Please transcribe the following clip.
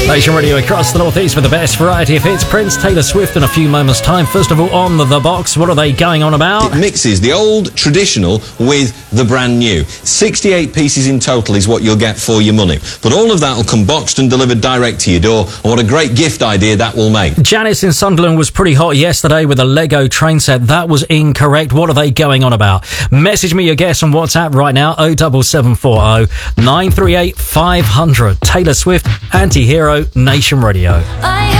Nation Radio across the northeast with the best variety of hits. Prince, Taylor Swift in a few moments' time. First of all, on the box, what are they going on about? It mixes the old traditional with the brand new. 68 pieces in total is what you'll get for your money. But all of that will come boxed and delivered direct to your door. And what a great gift idea that will make. Janice in Sunderland was pretty hot yesterday with a Lego train set. That was incorrect. What are they going on about? Message me your guess on WhatsApp right now. 07740 938 500. Taylor Swift, Anti-Hero, Nation Radio.